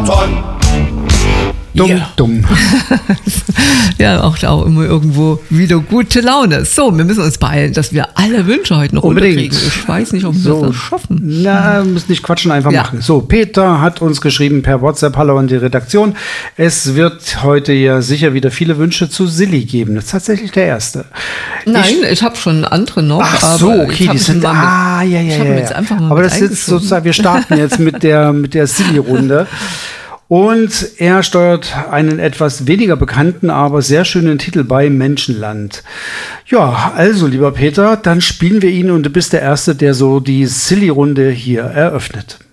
Marathon. Dumm. Ja, auch immer irgendwo wieder gute Laune. So, wir müssen uns beeilen, dass wir alle Wünsche heute noch unterkriegen. Ich weiß nicht, ob wir das schaffen. Na, müssen nicht quatschen, einfach machen. So, Peter hat uns geschrieben per WhatsApp, hallo an die Redaktion. Es wird heute ja sicher wieder viele Wünsche zu Silly geben. Das ist tatsächlich der erste. Nein, ich habe schon andere noch. Ach so, okay, die sind jetzt einfach mal aber das ist jetzt sozusagen, wir starten jetzt mit der Silly-Runde. Und er steuert einen etwas weniger bekannten, aber sehr schönen Titel bei, Menschenland. Ja, also lieber Peter, dann spielen wir ihn und du bist der Erste, der so die Silly-Runde hier eröffnet.